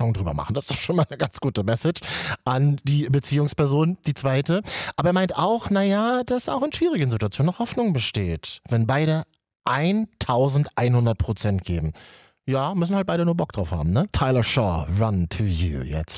Song drüber machen. Das ist doch schon mal eine ganz gute Message an die Beziehungsperson, die zweite. Aber er meint auch, naja, dass auch in schwierigen Situationen noch Hoffnung besteht. Wenn beide 1100% geben. Ja, müssen halt beide nur Bock drauf haben, ne? Tyler Shaw, Run to You jetzt.